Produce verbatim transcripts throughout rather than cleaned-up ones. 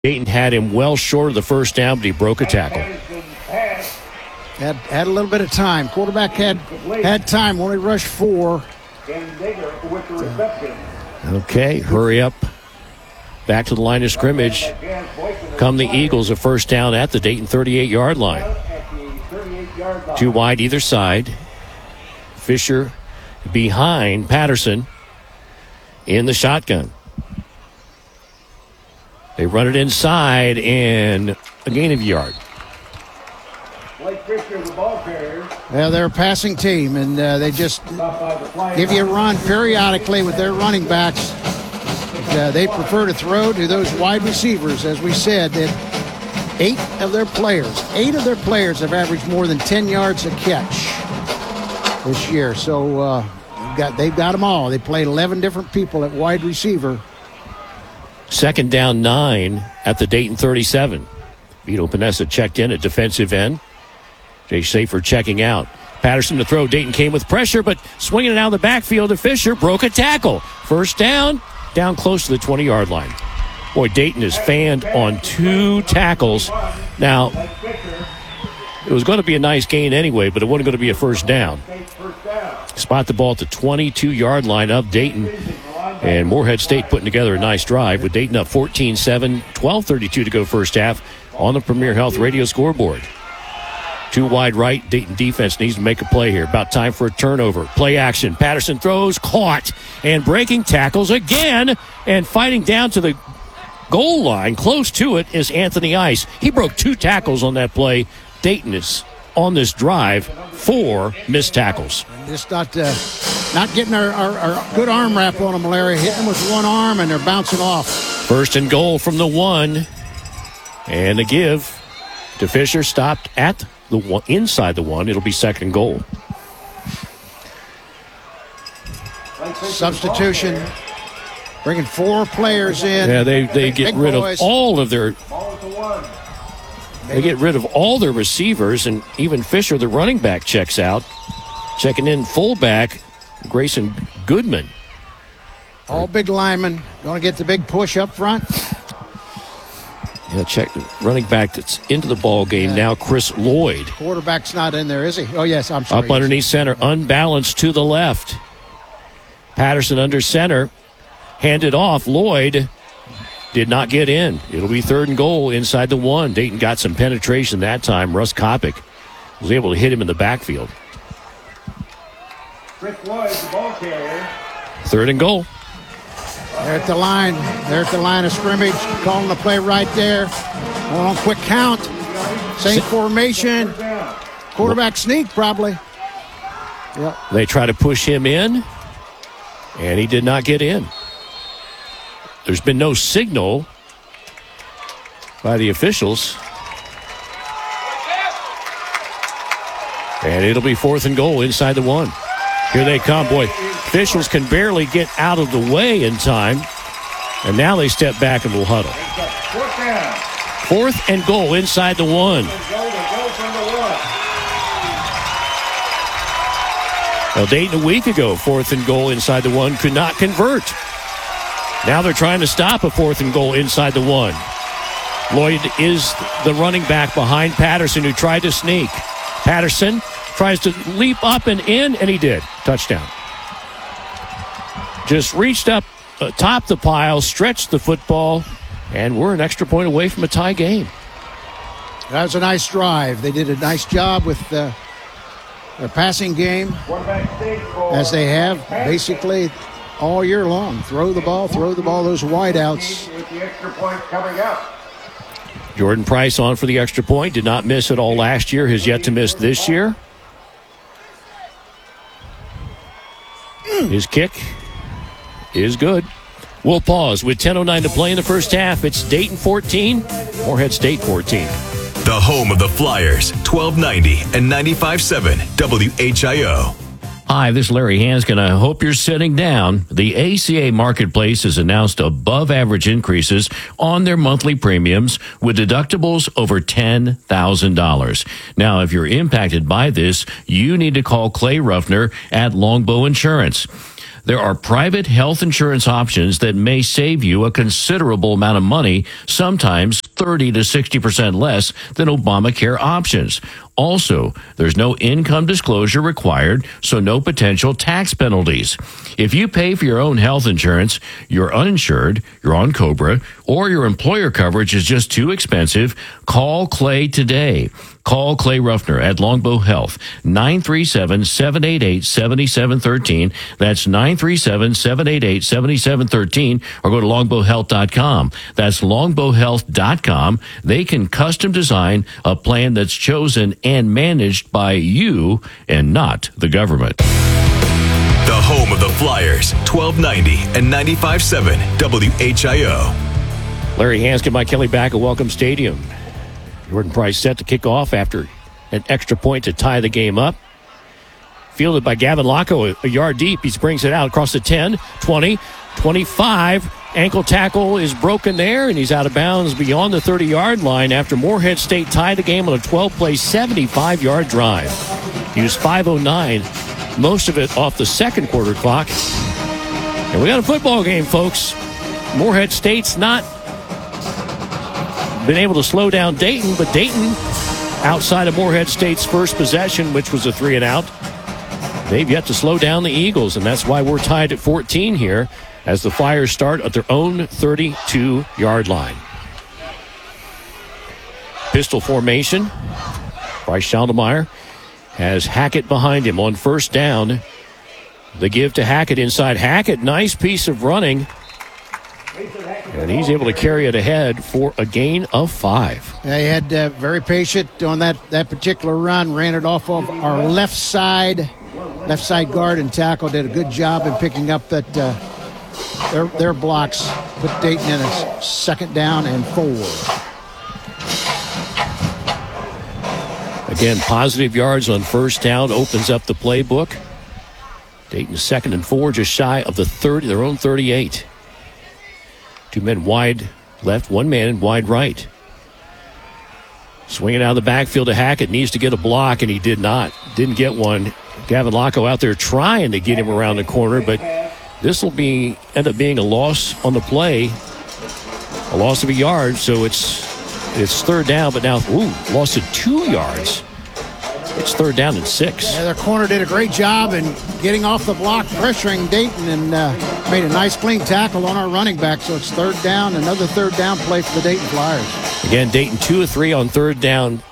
Dayton had him well short of the first down, but he broke a tackle. Had, had a little bit of time. Quarterback had had time. Only rushed four. Okay, hurry up. Back to the line of scrimmage. Come the Eagles, a first down at the Dayton thirty-eight-yard line. Two wide either side. Fisher behind Patterson in the shotgun. They run it inside and a gain of a yard. Yeah, they're a passing team, and uh, they just give you a run periodically with their running backs. Uh, they prefer to throw to those wide receivers. As we said, that eight of their players, eight of their players have averaged more than ten yards a catch this year. So uh, they've got they've got them all. They played eleven different people at wide receiver. Second down, nine at the Dayton thirty-seven. Vito Panessa checked in at defensive end. Jay Safer checking out. Patterson to throw. Dayton came with pressure, but swinging it out of the backfield to Fisher. Broke a tackle. First down, down close to the twenty-yard line. Boy, Dayton is fanned on two tackles. Now, it was going to be a nice gain anyway, but it wasn't going to be a first down. Spot the ball at the twenty-two-yard line of Dayton. And Morehead State putting together a nice drive with Dayton up fourteen seven, twelve thirty-two to go first half on the Premier Health Radio scoreboard. Two wide right. Dayton defense needs to make a play here. About time for a turnover. Play action. Patterson throws, caught, and breaking tackles again. And fighting down to the goal line, close to it, is Anthony Ice. He broke two tackles on that play. Dayton is on this drive, four missed tackles. Just not uh, not getting our, our, our good arm wrap on them, Larry. Hitting them with one arm, and they're bouncing off. First and goal from the one. And a give to Fisher. Stopped at the one, inside the one. It'll be second and goal. Substitution. Bringing four players in. Yeah, they, they get rid of all of their... They get rid of all their receivers, and even Fisher, the running back, checks out. Checking in fullback, Grayson Goodman. All big linemen. Going to get the big push up front. Yeah, check the running back that's into the ball game yeah. now, Chris Lloyd. Quarterback's not in there, is he? Oh, yes, I'm sorry. Up underneath center, unbalanced to the left. Patterson under center. Handed off. Lloyd did not get in. It'll be third and goal inside the one. Dayton got some penetration that time. Russ Kopic was able to hit him in the backfield. Chris Lloyd, the ball carrier. Third and goal. They're at the line. They're at the line of scrimmage. Calling the play right there. Going on quick count. Same formation. Quarterback sneak, probably. Yep. They try to push him in, and he did not get in. There's been no signal by the officials. And it'll be fourth and goal inside the one. Here they come. Boy, officials can barely get out of the way in time. And now they step back and will huddle. Fourth and goal inside the one. Well, Dayton a week ago, fourth and goal inside the one, could not convert. Now they're trying to stop a fourth and goal inside the one. Lloyd is the running back behind Patterson, who tried to sneak. Patterson tries to leap up and in, and he did. Touchdown. Just reached up, uh, topped the pile, stretched the football, and we're an extra point away from a tie game. That was a nice drive. They did a nice job with uh, their passing game, as they have basically all year long. Throw the ball, throw the ball, those wideouts. Jordan Price on for the extra point. Did not miss it all last year. Has yet to miss this year. His kick is good. We'll pause with ten oh nine to play in the first half. It's Dayton fourteen, Morehead State fourteen. The home of the Flyers, twelve ninety and ninety-five point seven W H I O. Hi, this is Larry Hanskin. I hope you're sitting down. The A C A Marketplace has announced above-average increases on their monthly premiums with deductibles over ten thousand dollars. Now, if you're impacted by this, you need to call Clay Ruffner at Longbow Insurance. there are private health insurance options that may save you a considerable amount of money, sometimes thirty to sixty percent less than Obamacare options. Also, there's no income disclosure required, so no potential tax penalties. If you pay for your own health insurance, you're uninsured, you're on COBRA, or your employer coverage is just too expensive, call Clay today. Call Clay Ruffner at Longbow Health, nine three seven, seven eight eight, seven seven one three. That's nine three seven, seven eight eight, seven seven one three, or go to longbow health dot com. That's longbow health dot com. They can custom design a plan that's chosen and managed by you and not the government. The home of the Flyers, twelve ninety and ninety-five point seven W H I O. Larry Hanskin, Mike Kelly back at Welcome Stadium. Jordan Price set to kick off after an extra point to tie the game up. Fielded by Gavin Locko, a yard deep. He brings it out across the ten, twenty, twenty-five. Ankle tackle is broken there, and he's out of bounds beyond the thirty-yard line after Morehead State tied the game on a twelve-play, seventy-five-yard drive. He was five oh nine, most of it off the second quarter clock. And we got a football game, folks. Morehead State's not been able to slow down Dayton, but Dayton, outside of Morehead State's first possession, which was a three and out, they've yet to slow down the Eagles, and that's why we're tied at fourteen here as the Flyers start at their own thirty-two-yard line. Pistol formation. Bryce Schandelmeyer has Hackett behind him on first down. The give to Hackett inside. Hackett, nice piece of running. And he's able to carry it ahead for a gain of five. Yeah, he had uh, very patient on that, that particular run. Ran it off of our left side. Left side guard and tackle did a good job in picking up that uh, their, their blocks. Put Dayton in a second down and four. Again, positive yards on first down opens up the playbook. Dayton second and four, just shy of the thirty, their own thirty-eight. Two men wide left, one man wide right. Swinging out of the backfield to Hackett, needs to get a block, and he did not. Didn't get one. Gavin Locko out there trying to get him around the corner, but this will be end up being a loss on the play, a loss of a yard. So it's it's third down, but now ooh, loss of two yards. It's third down and six. Yeah, their corner did a great job in getting off the block, pressuring Dayton, and uh, made a nice clean tackle on our running back. So it's third down, another third down play for the Dayton Flyers. Again, Dayton two of three on third down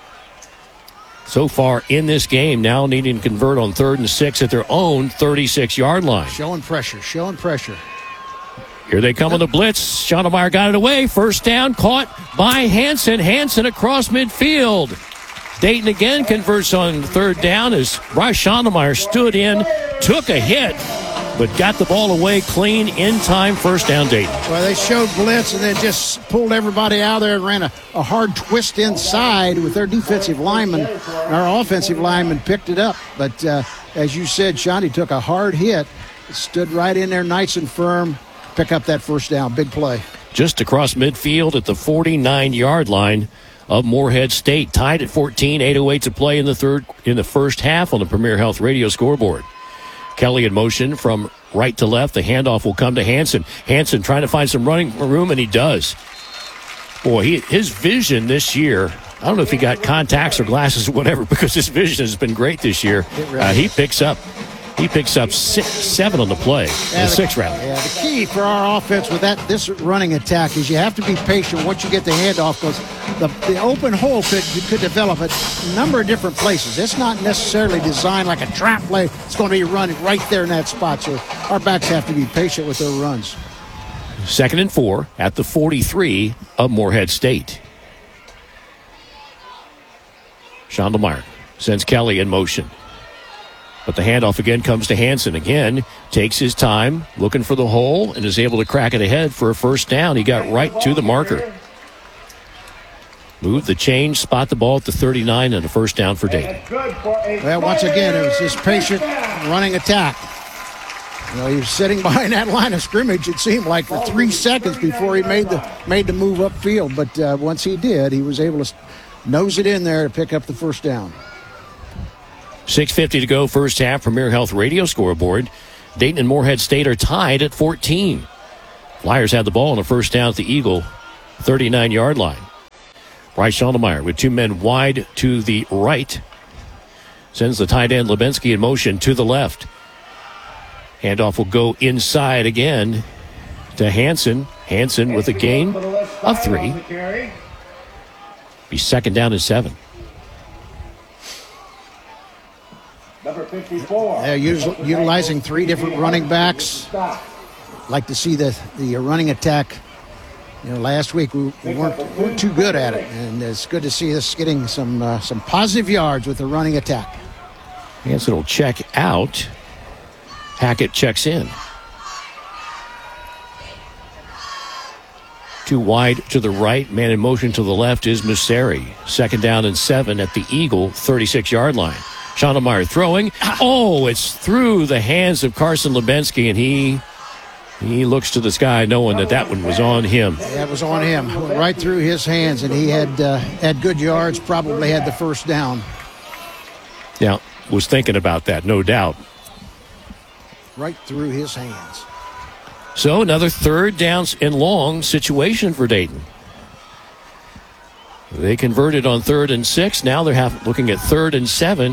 so far in this game. Now needing to convert on third and six at their own thirty-six-yard line. Showing pressure, showing pressure. Here they come on the blitz. Schandelmeyer got it away. First down, caught by Hansen. Hansen across midfield. Dayton again converts on third down as Bryce Schandelmeyer stood in, took a hit, but got the ball away clean in time. First down, Dayton. Well, they showed blitz and then just pulled everybody out there and ran a, a hard twist inside with their defensive lineman. Our offensive lineman picked it up. But uh, as you said, Shandy took a hard hit, stood right in there nice and firm, pick up that first down. Big play. Just across midfield at the forty-nine-yard line of Morehead State, tied at fourteen, eight oh eight to play in the third in the first half on the Premier Health Radio scoreboard. Kelly in motion from right to left. The handoff will come to Hansen. Hansen trying to find some running room, and he does. Boy, he, his vision this year, I don't know if he got contacts or glasses or whatever, because his vision has been great this year. Uh, he picks up He picks up six, seven on the play, yeah, the six round. Yeah, the key for our offense with that this running attack is you have to be patient once you get the handoff, because the, the open hole could could develop at a number of different places. It's not necessarily designed like a trap play. It's going to be running right there in that spot. So our backs have to be patient with their runs. Second and four at the forty-three of Morehead State. Schandelmeyer sends Kelly in motion. But the handoff again comes to Hansen. Again, takes his time, looking for the hole, and is able to crack it ahead for a first down. He got right to the marker. Move the change, spot the ball at the thirty-nine, and a first down for Dayton. Well, once again, it was this patient running attack. You know, he was sitting behind that line of scrimmage, it seemed like, for three seconds before he made the made the move upfield. But uh, once he did, he was able to nose it in there to pick up the first down. six fifty to go, first half, Premier Health Radio scoreboard. Dayton and Morehead State are tied at fourteen. Flyers had the ball on a first down at the Eagle thirty-nine-yard line. Bryce Schaldemeyer with two men wide to the right. Sends the tight end Lubenski in motion to the left. Handoff will go inside again to Hansen. Hansen with a gain of three. Be second down and seven. Number fifty-four. They're usually utilizing three different running backs. Like to see the, the running attack. You know, last week we, we weren't, weren't too good at it, and it's good to see us getting some uh, some positive yards with the running attack. Hansen will check out. Hackett checks in. Too wide to the right. Man in motion to the left is Museri. Second down and seven at the Eagle thirty-six-yard line. Schaldemeyer throwing. Oh, it's through the hands of Carson Lubenski, and he he looks to the sky knowing that that one was on him. That was on him. Went right through his hands, and he had uh, had good yards, probably had the first down. Now, was thinking about that, no doubt. Right through his hands. So another third down and long situation for Dayton. They converted on third and six. Now they're have, looking at third and seven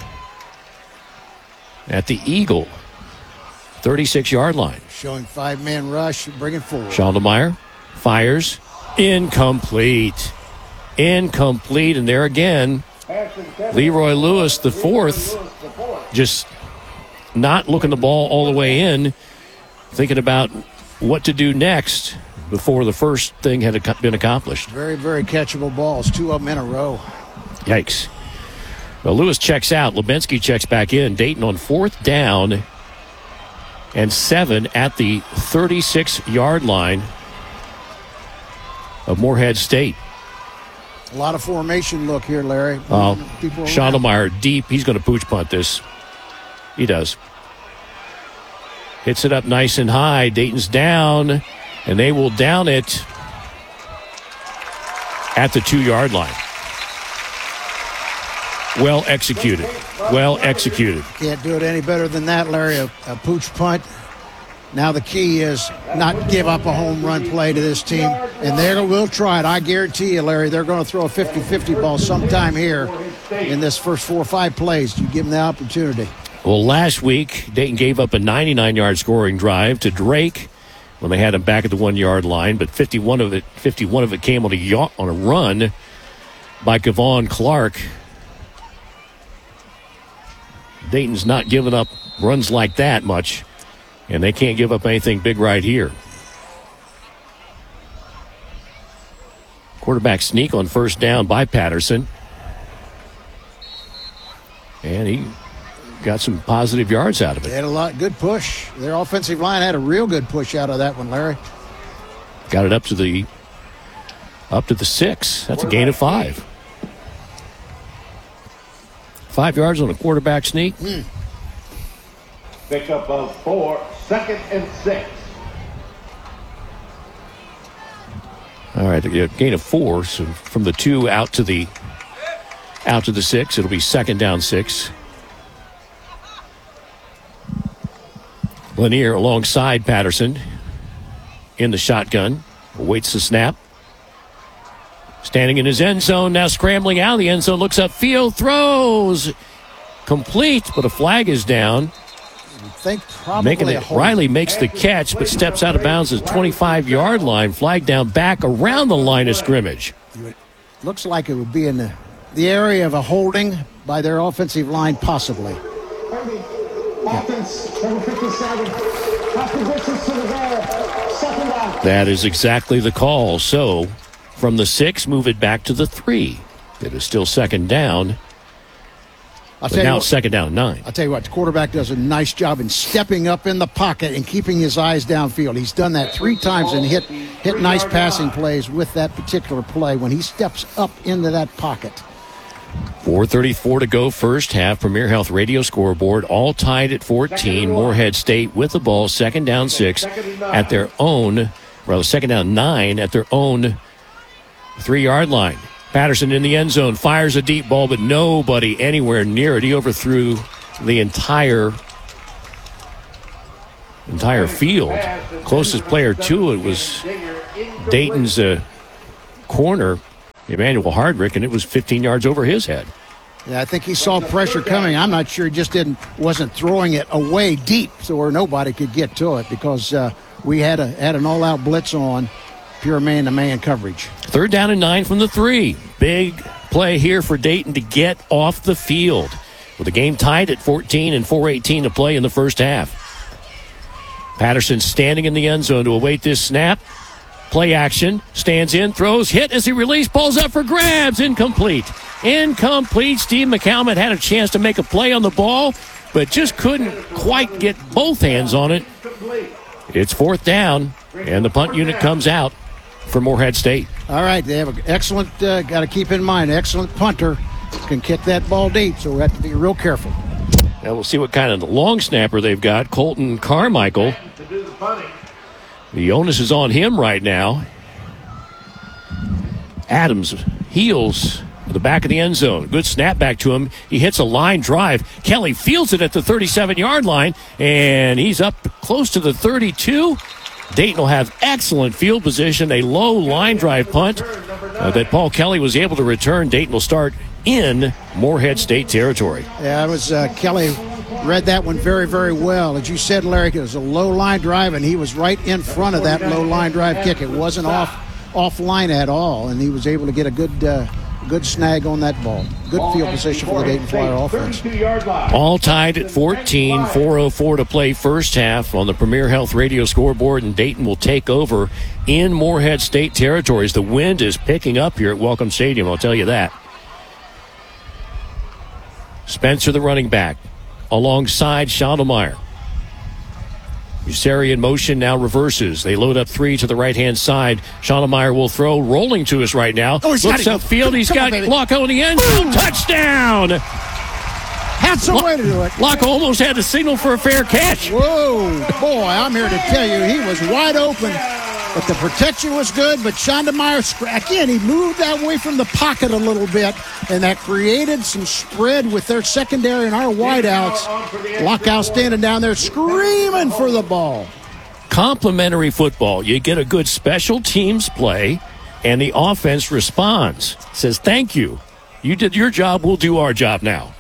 at the Eagle thirty-six-yard line. Showing five-man rush, bringing forward. Schaldemeyer fires. Incomplete. Incomplete. And there again, Leroy Lewis, the fourth, just not looking the ball all the way in, thinking about what to do next before the first thing had been accomplished. Very, very catchable balls. Two of them in a row. Yikes. Well, Lewis checks out. Lubenski checks back in. Dayton on fourth down and seven at the thirty-six-yard line of Morehead State. A lot of formation look here, Larry. Uh, People around. Schaldemeyer deep. He's going to pooch punt this. He does. Hits it up nice and high. Dayton's down, and they will down it at the two-yard line. Well executed. Well executed. Can't do it any better than that, Larry. A, a pooch punt. Now the key is not give up a home run play to this team. And they will try it. I guarantee you, Larry, they're going to throw a fifty-fifty ball sometime here in this first four or five plays. You give them the opportunity. Well, last week, Dayton gave up a ninety-nine-yard scoring drive to Drake when they had him back at the one-yard line, but fifty-one of it, fifty-one of it came on a, yaw- on a run by Kevon Clark. Dayton's not giving up runs like that much, and they can't give up anything big right here. Quarterback sneak on first down by Patterson. And he got some positive yards out of it. They had a lot good push. Their offensive line had a real good push out of that one, Larry. Got it up to the up to the six. That's a gain of five. Five yards on a quarterback sneak. Mm. Pickup of four, second and six. All right, a gain of four. So from the two out to the out to the six, it'll be second down six. Lanier alongside Patterson in the shotgun. Awaits the snap. Standing in his end zone, now scrambling out of the end zone, looks upfield, throws. Complete, but a flag is down. I think probably Making it, Riley makes the catch, but steps out of bounds at the twenty-five-yard line. Flag down back around the line of scrimmage. Looks like it would be in the, the area of a holding by their offensive line, possibly. That is exactly the call. So, from the six, move it back to the three. It is still second down. I'll But tell you now what, it's second down nine. I'll tell you what, the quarterback does a nice job in stepping up in the pocket and keeping his eyes downfield. He's done that three times and hit hit nice passing plays with that particular play when he steps up into that pocket. four thirty-four to go first half. Premier Health Radio scoreboard all tied at fourteen. Morehead State with the ball. Second down six at their own, rather second down nine at their own three-yard line. Patterson in the end zone fires a deep ball, but nobody anywhere near it. He overthrew the entire entire field. Closest player to it was Dayton's uh, corner, Emmanuel Hardrick, and it was fifteen yards over his head. Yeah, I think he saw pressure coming. I'm not sure he just didn't wasn't throwing it away deep so where nobody could get to it because uh, we had a had an all-out blitz on, pure man-to-man coverage. Third down and nine from the three. Big play here for Dayton to get off the field. With the game tied at fourteen and four eighteen to play in the first half. Patterson standing in the end zone to await this snap. Play action. Stands in, throws, hit as he released. Ball's up for grabs. Incomplete. Incomplete. Steve McCalmont had a chance to make a play on the ball, but just couldn't quite get both hands on it. It's fourth down, and the punt unit comes out for Morehead State. All right, they have an excellent, uh, got to keep in mind, excellent punter. Can kick that ball deep, so we have to be real careful. Now we'll see what kind of long snapper they've got. Colton Carmichael. The onus is on him right now. Adams heels to the back of the end zone. Good snap back to him. He hits a line drive. Kelly fields it at the thirty-seven-yard line, and he's up close to the thirty-two. Dayton will have excellent field position. A low line drive punt uh, that Paul Kelly was able to return. Dayton will start in Morehead State territory. Yeah, it was uh, Kelly read that one very, very well. As you said, Larry, it was a low line drive, and he was right in front of that low line drive kick. It wasn't off offline at all, and he was able to get a good uh, good snag on that ball. Good field position for the Dayton Flyer offense. All tied at fourteen, four oh four to play first half on the Premier Health Radio scoreboard, and Dayton will take over in Morehead State territories. The wind is picking up here at Welcome Stadium, I'll tell you that. Spencer, the running back, alongside Schondelmeyer. Useri in motion, now reverses. They load up three to the right-hand side. Schondelmeyer will throw, rolling to us right now. Oh, he's Looks got it. upfield. He's Come got on, Locko in the end zone. Touchdown! Had some way to do it. Locko almost had to signal for a fair catch. Whoa, boy, I'm here to tell you, he was wide open, but the protection was good, but Schondelmeyer, again, he moved that way from the pocket a little bit, and that created some spread with their secondary and our wideouts. Lockout standing down there screaming for the ball. Complimentary football. You get a good special teams play, and the offense responds. Says, thank you. You did your job, we'll do our job now.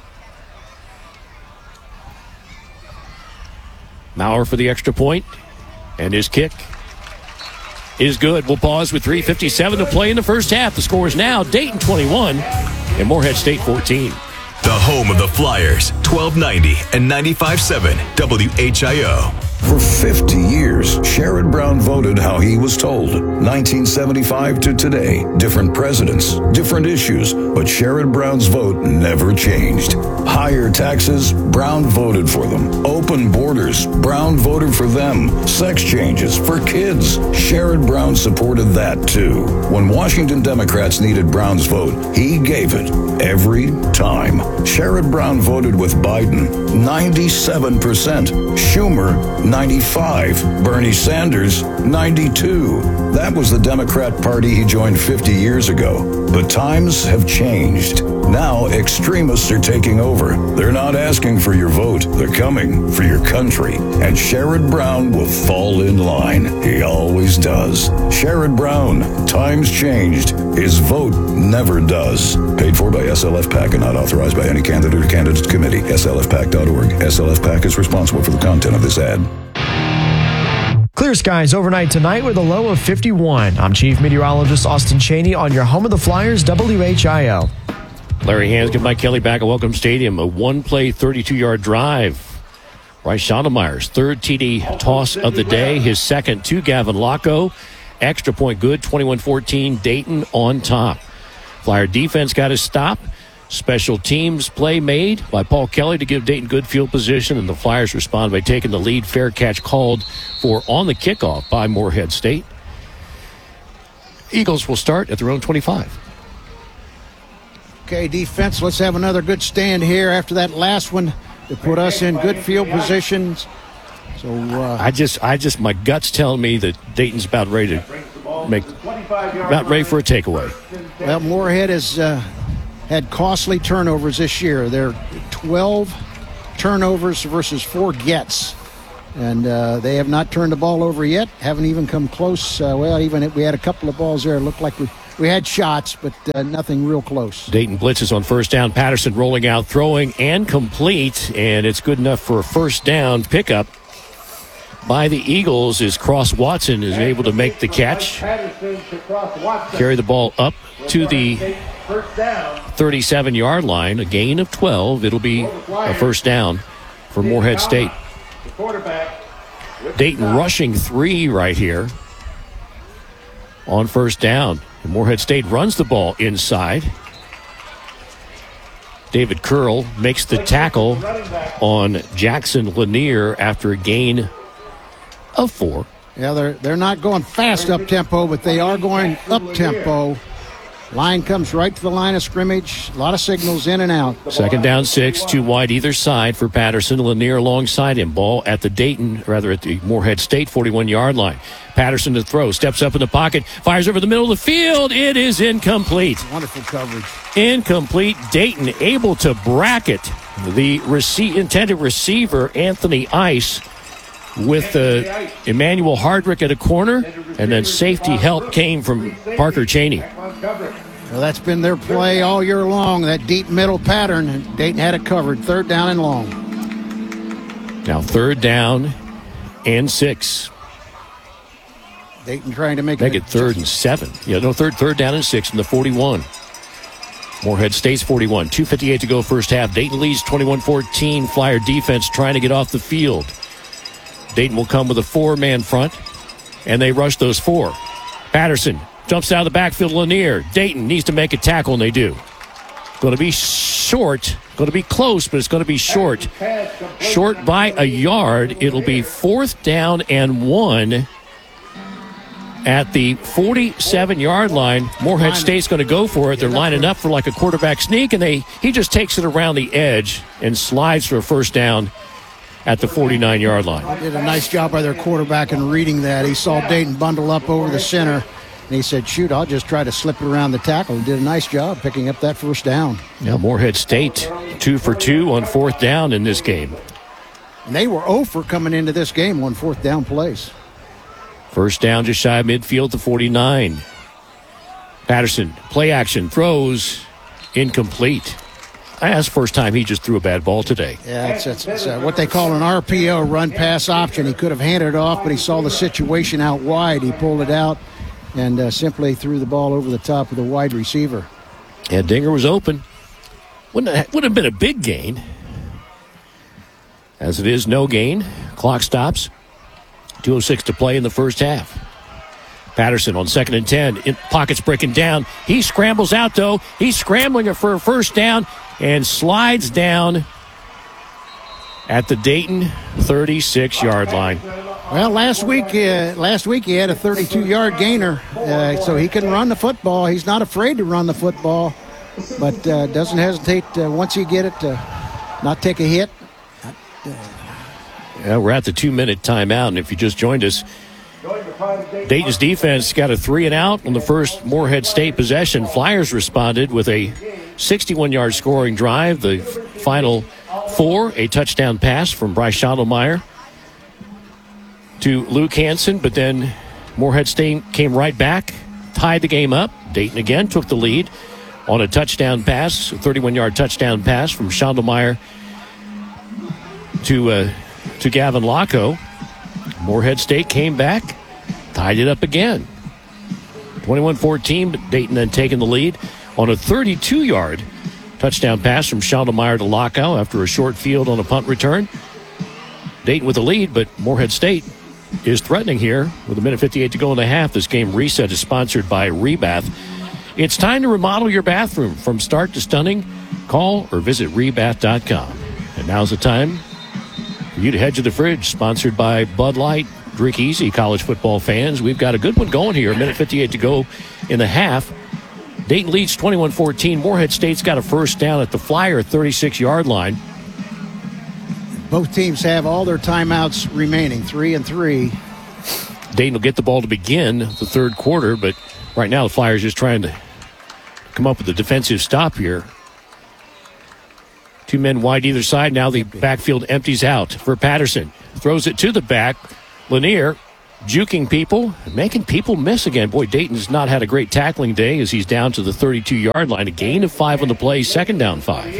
Maurer for the extra point, and his kick is good. We'll pause with three fifty-seven to play in the first half. The score is now Dayton twenty-one and Morehead State fourteen. The home of the Flyers, twelve ninety and ninety-five point seven W H I O. For fifty years, Sherrod Brown voted how he was told. nineteen seventy-five to today, different presidents, different issues, but Sherrod Brown's vote never changed. Higher taxes, Brown voted for them. Open borders, Brown voted for them. Sex changes for kids, Sherrod Brown supported that too. When Washington Democrats needed Brown's vote, he gave it every time. Sherrod Brown voted with Biden, ninety-seven percent. Schumer, ninety-five. Bernie Sanders, ninety-two. That was the Democrat Party he joined fifty years ago. But times have changed. Now extremists are taking over. They're not asking for your vote. They're coming for your country. And Sherrod Brown will fall in line. He always does. Sherrod Brown, times changed. His vote never does. Paid for by S L F PAC and not authorized by any candidate or candidates committee. S L F PAC dot org. S L F PAC is responsible for the content of this ad. Clear skies overnight tonight with a low of fifty-one. I'm Chief Meteorologist Austin Cheney on your home of the Flyers, W H I O. Larry Hanscom, Mike Kelly back at Welcome Stadium. A one-play, thirty-two-yard drive. Bryce Schondelmeyer's third T D toss of the day. His second to Gavin Locko. Extra point good, twenty-one fourteen. Dayton on top. Flyer defense got his stop. Special teams play made by Paul Kelly to give Dayton good field position, and the Flyers respond by taking the lead. Fair catch called for on the kickoff by Morehead State. Eagles will start at their own twenty-five. Okay, defense, let's have another good stand here after that last one to put us in good field positions. So uh, I just, I just, my gut's telling me that Dayton's about ready to make, about ready for a takeaway. Well, Morehead has uh, had costly turnovers this year. They're twelve turnovers versus four gets. And uh, they have not turned the ball over yet. Haven't even come close. Uh, well, even if we had a couple of balls there. It looked like we, we had shots, but uh, nothing real close. Dayton blitzes on first down. Patterson rolling out, throwing, and complete. And it's good enough for a first down pickup by the Eagles as Cross Watson is able to make the catch. Carry the ball up to the thirty-seven-yard line. A gain of twelve. It'll be a first down for Morehead State. Dayton rushing three right here on first down. And Morehead State runs the ball inside. David Curl makes the tackle on Jackson Lanier after a gain of four. Yeah, they're they're not going fast up tempo, but they are going up tempo. Line comes right to the line of scrimmage. A lot of signals in and out. Second down, six, two wide either side for Patterson. Lanier alongside him. Ball at the Dayton, rather at the Morehead State forty-one-yard line. Patterson to throw. Steps up in the pocket. Fires over the middle of the field. It is incomplete. Wonderful coverage. Incomplete. Dayton able to bracket the rece- intended receiver, Anthony Ice, with uh, Emmanuel Hardrick at a corner, and then safety help came from Parker Cheney. Well, that's been their play all year long, that deep middle pattern, and Dayton had it covered. Third down and long. Now third down and six. Dayton trying to make, Make it third and seven. Yeah, no, third third down and six from the forty-one. Morehead State's forty-one. two fifty-eight to go first half. Dayton leads twenty-one fourteen. Flyer defense trying to get off the field. Dayton will come with a four-man front, and they rush those four. Patterson jumps out of the backfield. Lanier. Dayton needs to make a tackle, and they do. Going to be short. Going to be close, but it's going to be short. Short by a yard. It'll be fourth down and one at the forty-seven-yard line. Morehead State's going to go for it. They're lining up for like a quarterback sneak, and they he just takes it around the edge and slides for a first down at the forty-nine-yard line. Did a nice job by their quarterback in reading that. He saw Dayton bundle up over the center, and he said, shoot, I'll just try to slip it around the tackle. He did a nice job picking up that first down. Now Morehead State, two for two on fourth down in this game. And they were oh for coming into this game on fourth down plays. First down just shy of midfield to forty-nine. Patterson, play action, throws, incomplete. That's the first time he just threw a bad ball today. Yeah, it's, it's, it's uh, what they call an R P O, run pass option. He could have handed it off, but he saw the situation out wide. He pulled it out and uh, simply threw the ball over the top of the wide receiver. Yeah, Dinger was open. Wouldn't have, would have been a big gain. As it is, no gain. Clock stops. two oh six to play in the first half. Patterson on second and ten. In, pockets breaking down. He scrambles out, though. He's scrambling for a first down and slides down at the Dayton thirty-six-yard line. Well, last week, uh, last week he had a thirty-two-yard gainer, uh, so he can run the football. He's not afraid to run the football, but uh, doesn't hesitate uh, once you get it to not take a hit. Yeah, we're at the two-minute timeout, and if you just joined us, Dayton's defense got a three and out on the first Morehead State possession. Flyers responded with a sixty-one-yard scoring drive. The final four, a touchdown pass from Bryce Schottelmeyer to Luke Hansen, but then Morehead State came right back, tied the game up. Dayton again took the lead on a touchdown pass, a thirty-one-yard touchdown pass from Schottelmeyer to uh, to Gavin Locko. Morehead State came back, tied it up again. twenty-one fourteen, but Dayton then taking the lead on a thirty-two-yard touchdown pass from Schottelmeyer to Lockow after a short field on a punt return. Dayton with the lead, but Morehead State is threatening here with a minute fifty-eight to go in the half. This game reset is sponsored by Rebath. It's time to remodel your bathroom from start to stunning. Call or visit rebath dot com. And now's the time for you to head to the fridge, sponsored by Bud Light. Drink easy, college football fans. We've got a good one going here. A minute fifty-eight to go in the half. Dayton leads twenty-one fourteen. Morehead State's got a first down at the Flyer thirty-six-yard line. Both teams have all their timeouts remaining, three and three. Dayton will get the ball to begin the third quarter, but right now the Flyers just trying to come up with a defensive stop here. Two men wide either side. Now the backfield empties out for Patterson. throws it to the back. Lanier juking people, making people miss again. Boy, Dayton's not had a great tackling day as he's down to the thirty-two-yard line. A gain of five on the play, second down five.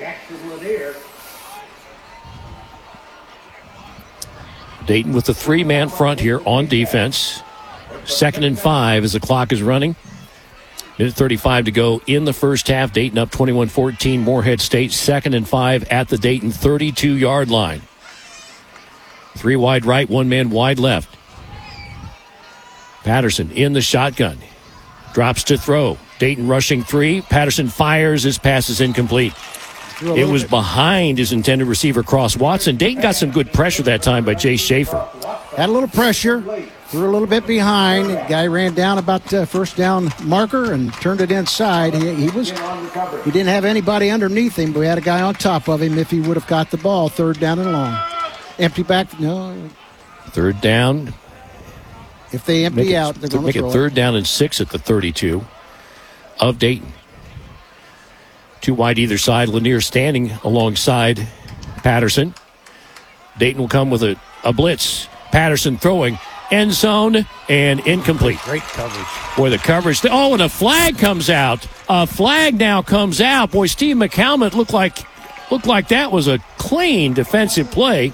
Dayton with the three-man front here on defense. Second and five as the clock is running. Minute thirty-five to go in the first half. Dayton up twenty-one fourteen. Morehead State second and five at the Dayton thirty-two-yard line. Three wide right, one man wide left. Patterson in the shotgun. Drops to throw. Dayton rushing three. Patterson fires. His pass is incomplete. It was behind his intended receiver, Cross Watson. Dayton got some good pressure that time by Jay Schaefer. Had a little pressure. Threw a little bit behind. The guy ran down about uh, first down marker and turned it inside. He, he was he didn't have anybody underneath him, but we had a guy on top of him if he would have got the ball third down and long. Empty back. No. Third down. If they empty Make it, out, they're going to make throw it third down and six at the thirty-two of Dayton. Two wide either side. Lanier standing alongside Patterson. Dayton will come with a, a blitz. Patterson throwing. End zone and incomplete. Great coverage. Boy, the coverage. Oh, and a flag comes out. A flag now comes out. Boy, Steve McCalmont looked like looked like that was a clean defensive play.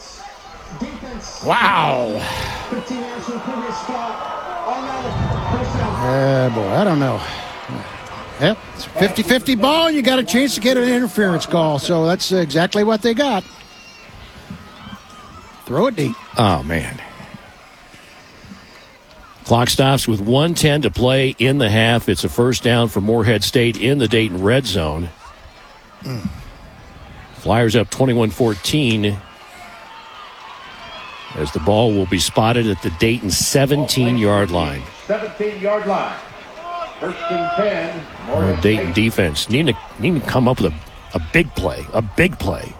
Wow. Uh, boy, I don't know. Yep, it's a fifty-fifty ball, and you got a chance to get an interference call. So that's exactly what they got. Throw it deep. Oh, man. Clock stops with one ten to play in the half. It's a first down for Morehead State in the Dayton red zone. Mm. Flyers up twenty-one fourteen as the ball will be spotted at the Dayton seventeen-yard line. seventeen-yard line. First and ten. Uh, Dayton defense need to, need to come up with a, a big play, a big play.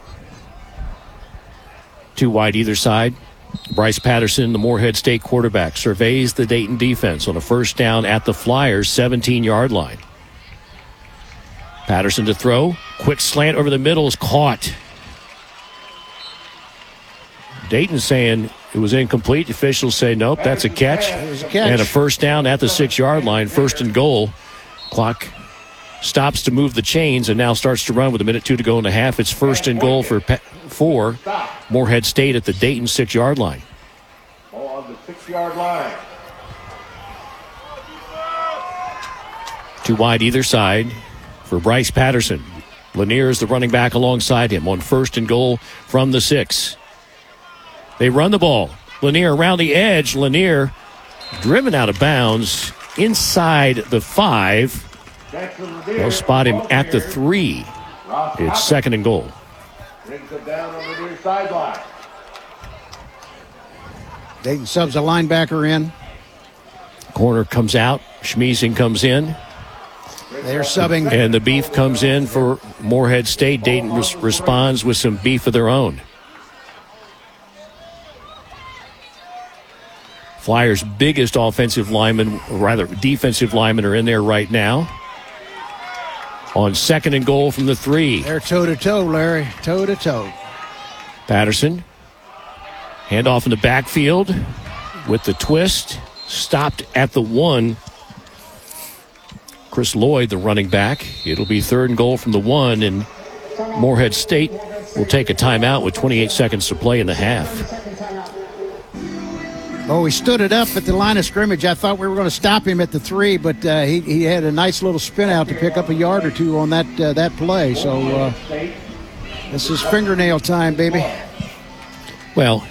Two wide either side. Bryce Patterson, the Morehead State quarterback, surveys the Dayton defense on a first down at the Flyers' seventeen-yard line. Patterson to throw. Quick slant over the middle is caught. Dayton saying it was incomplete. Officials say, nope, that's a catch. It was a catch. And a first down at the six-yard line, first and goal. Clock stops to move the chains and now starts to run with a minute two to go in the half. It's first and goal for for Morehead State at the Dayton six-yard line. Ball on the six-yard line. Two wide either side for Bryce Patterson. Lanier is the running back alongside him on first and goal from the six. They run the ball. Lanier around the edge. Lanier driven out of bounds inside the five. They'll spot him at the three. It's second and goal. Brings it down on the near sideline. Dayton subs a linebacker in. Corner comes out. Schmiesing comes in. They're subbing. And the beef comes in for Morehead State. Dayton res- responds with some beef of their own. Flyers' biggest offensive linemen, or rather defensive linemen, are in there right now. On second and goal from the three. They're toe-to-toe, Larry. Toe-to-toe. Patterson. Handoff in the backfield with the twist. Stopped at the one. Chris Lloyd, the running back. It'll be third and goal from the one, and Morehead State will take a timeout with twenty-eight seconds to play in the half. Oh, he stood it up at the line of scrimmage. I thought we were going to stop him at the three, but uh, he, he had a nice little spin out to pick up a yard or two on that uh, that play. So uh, this is fingernail time, baby. Well,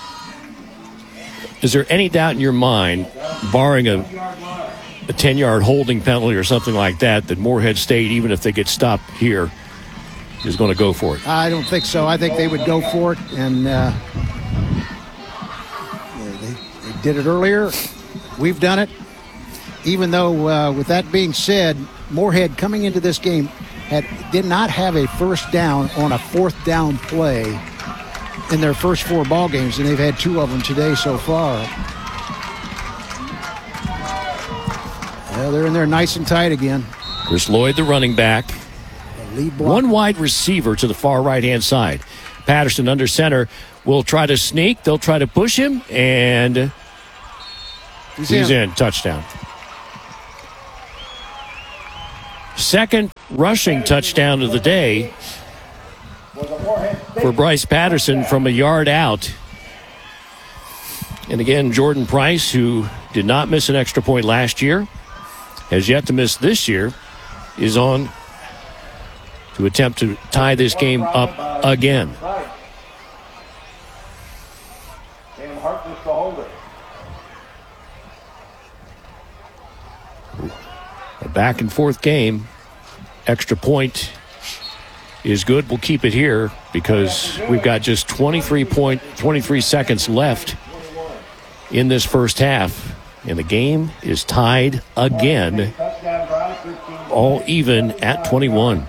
is there any doubt in your mind, barring a a ten-yard holding penalty or something like that, that Morehead State, even if they get stopped here, is going to go for it? I don't think so. I think they would go for it, and uh, they, they did it earlier. We've done it. Even though, uh, with that being said, Morehead coming into this game had did not have a first down on a fourth down play in their first four ball games, and they've had two of them today so far. Yeah, they're in there nice and tight again. Chris Lloyd, the running back. The lead block. One wide receiver to the far right-hand side. Patterson under center will try to sneak. They'll try to push him, and He's, he's in. in. Touchdown. Second rushing touchdown of the day for Bryce Patterson from a yard out. And again, Jordan Price, who did not miss an extra point last year, has yet to miss this year, is on to attempt to tie this game up again. And Harkness the holder. A back and forth game. Extra point is good. We'll keep it here because we've got just twenty-three point twenty-three seconds left in this first half. And the game is tied again, all even at twenty-one.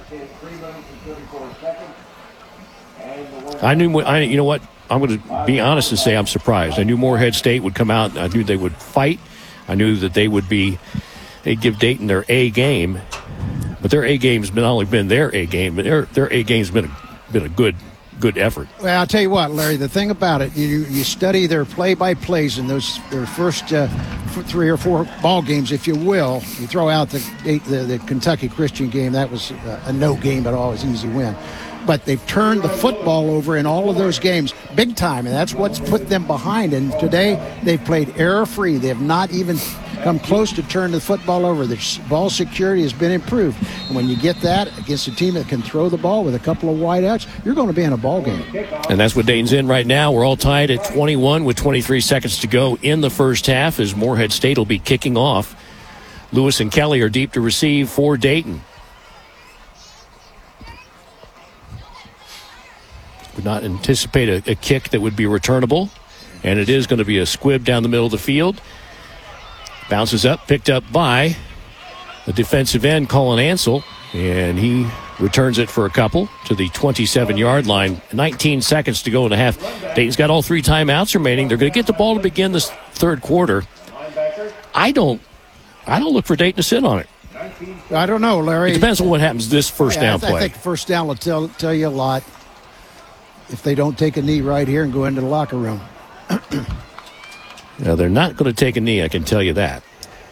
I knew, I, you know what? I'm going to be honest and say I'm surprised. I knew Morehead State would come out. I knew they would fight. I knew that they would be, they'd give Dayton their A game. But their A game's been not only been their A game, but their their A game's been a, been a good good effort. Well, I'll tell you what, Larry. The thing about it, you you study their play-by-plays in those their first uh, three or four ball games, if you will. You throw out the the, the Kentucky Christian game. That was a no game at all. It was an easy win. But they've turned the football over in all of those games big time, and that's what's put them behind. And today they've played error-free. They have not even come close to turn the football over. The ball security has been improved. And when you get that against a team that can throw the ball with a couple of wideouts, you're going to be in a ball game. And that's what Dayton's in right now. We're all tied at twenty-one with twenty-three seconds to go in the first half as Morehead State will be kicking off. Lewis and Kelly are deep to receive for Dayton. Would not anticipate a, a kick that would be returnable. And it is going to be a squib down the middle of the field. Bounces up, picked up by the defensive end, Colin Ansel. And he returns it for a couple to the twenty-seven-yard line. nineteen seconds to go in the half. Dayton's got all three timeouts remaining. They're going to get the ball to begin this third quarter. I don't, I don't look for Dayton to sit on it. I don't know, Larry. It depends on what happens this first yeah, down I, th- play. I think first down will tell tell you a lot if they don't take a knee right here and go into the locker room. Now, they're not going to take a knee, I can tell you that.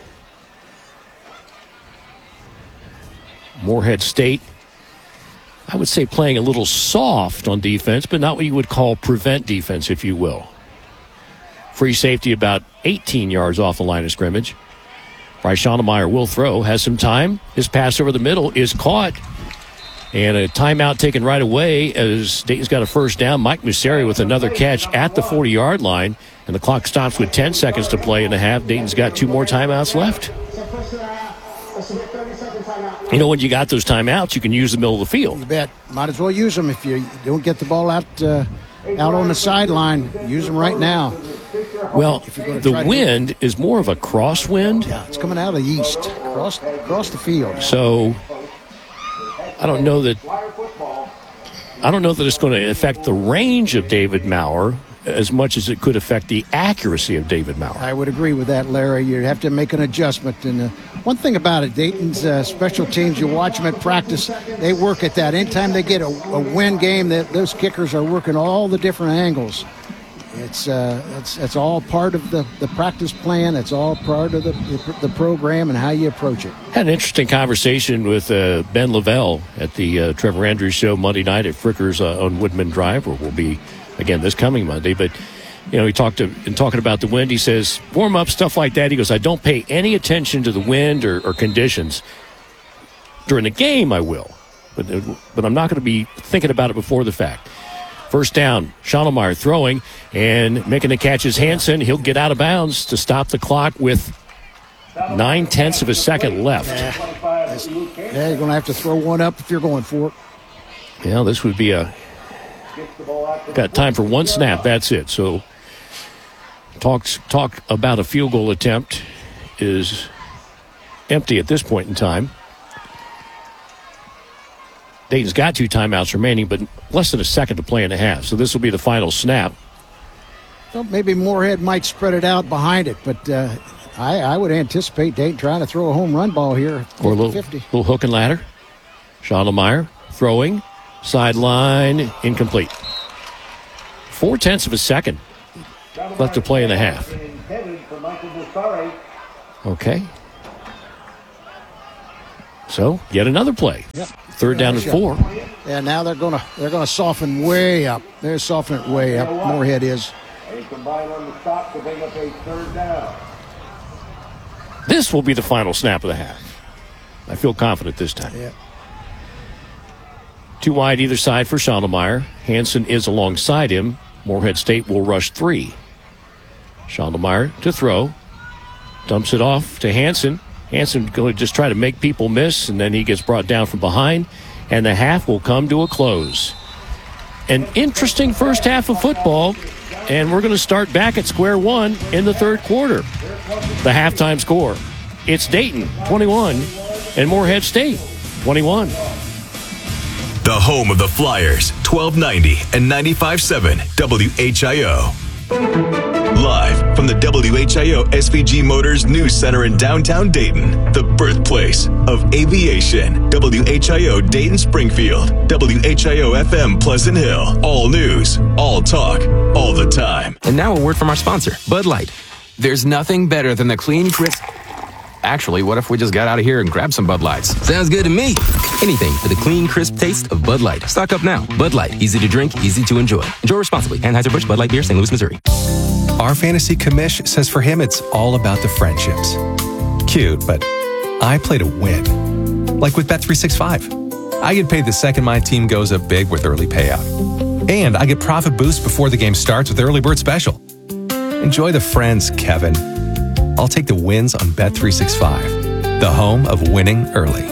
Morehead State, I would say playing a little soft on defense, but not what you would call prevent defense, if you will. Free safety about eighteen yards off the line of scrimmage. Bryce Schoenemeyer will throw, has some time. His pass over the middle is caught. And a timeout taken right away as Dayton's got a first down. Mike Museri with another catch at the forty-yard line. And the clock stops with ten seconds to play in the half. Dayton's got two more timeouts left. You know, when you got those timeouts, you can use the middle of the field. You bet. Might as well use them if you don't get the ball out uh, out on the sideline. Use them right now. Well, the wind is more of a crosswind. Yeah, it's coming out of the east, across, across the field. So I don't know that I don't know that it's going to affect the range of David Maurer as much as it could affect the accuracy of David Maurer. I would agree with that, Larry. You have to make an adjustment. And uh, one thing about it, Dayton's uh, special teams, you watch them at practice, they work at that. Anytime they get a, a win game, that those kickers are working all the different angles. It's uh, it's it's all part of the, the practice plan. It's all part of the, the the program and how you approach it. Had an interesting conversation with uh, Ben Lavelle at the uh, Trevor Andrews Show Monday night at Frickers uh, on Woodman Drive, where we'll be again this coming Monday. But you know, he talked to in talking about the wind. He says warm up stuff like that. He goes, I don't pay any attention to the wind or, or conditions during the game. I will, but but I'm not going to be thinking about it before the fact. First down, Schoenemeyer throwing and making the catch is Hansen. He'll get out of bounds to stop the clock with nine-tenths of a second left. Yeah, yeah, you're going to have to throw one up if you're going for it. Yeah, this would be a... Got time for one snap, that's it. So talks, talk about a field goal attempt is empty at this point in time. Dayton's got two timeouts remaining, but less than a second to play in the half. So this will be the final snap. Well, maybe Moorhead might spread it out behind it, but uh, I, I would anticipate Dayton trying to throw a home run ball here. Or a little, little hook and ladder. Schoenemeyer throwing, sideline, incomplete. Four-tenths of a second left to play in the half. Okay. So, yet another play. Yep. Third down and four. Yeah, now they're gonna they're gonna soften way up. They're softening it way up. Moorhead is. They combine on the stop to bring up a third down. This will be the final snap of the half. I feel confident this time. Yeah. Two wide either side for Schondelmeyer. Hansen is alongside him. Moorhead State will rush three. Schondelmeyer to throw. Dumps it off to Hansen. Hansen going to just try to make people miss, and then he gets brought down from behind, and the half will come to a close. An interesting first half of football, and we're going to start back at square one in the third quarter. The halftime score. It's Dayton, twenty-one, and Moorhead State, twenty-one. The home of the Flyers, twelve ninety and ninety-five point seven W H I O. Live from the W H I O S V G Motors News Center in downtown Dayton, the birthplace of aviation. W H I O Dayton Springfield, W H I O F M Pleasant Hill. All news, all talk, all the time. And now a word from our sponsor, Bud Light. There's nothing better than the clean, crisp... Actually, what if we just got out of here and grabbed some Bud Lights? Sounds good to me. Anything for the clean, crisp taste of Bud Light. Stock up now. Bud Light. Easy to drink, easy to enjoy. Enjoy responsibly. Anheuser-Busch Bud Light Beer, Saint Louis, Missouri. Our fantasy commish says for him it's all about the friendships. Cute, but I play to win. Like with Bet three sixty-five. I get paid the second my team goes up big with early payout. And I get profit boost before the game starts with early bird special. Enjoy the friends, Kevin. I'll take the wins on Bet three sixty-five, the home of winning early.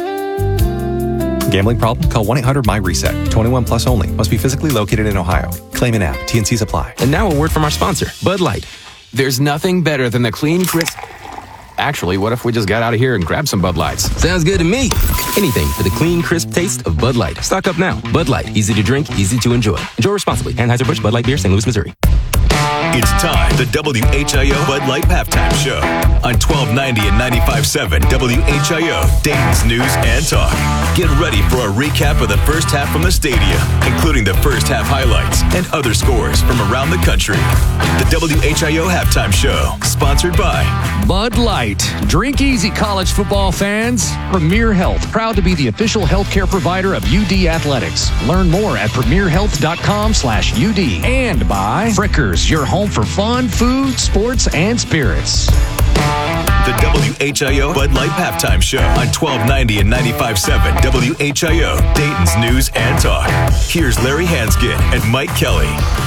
Gambling problem? Call one eight hundred my reset. twenty-one plus only. Must be physically located in Ohio. Claim an app. T and Cs apply. And now a word from our sponsor, Bud Light. There's nothing better than the clean, crisp... Actually, what if we just got out of here and grabbed some Bud Lights? Sounds good to me. Anything for the clean, crisp taste of Bud Light. Stock up now. Bud Light. Easy to drink, easy to enjoy. Enjoy responsibly. Anheuser-Busch Bud Light Beer, Saint Louis, Missouri. It's time, the W H I O Bud Light Halftime Show on twelve ninety and ninety-five point seven W H I O, Dayton's News and Talk. Get ready for a recap of the first half from the stadium, including the first half highlights and other scores from around the country. The W H I O Halftime Show, sponsored by Bud Light. Drink easy, college football fans. Premier Health, proud to be the official healthcare provider of U D Athletics. Learn more at premierhealth.com slash UD. And by Frickers, your home for fun, food, sports, and spirits. The W H I O Bud Light Halftime Show on twelve ninety and ninety-five point seven W H I O, Dayton's News and Talk. Here's Larry Hanskin and Mike Kelly.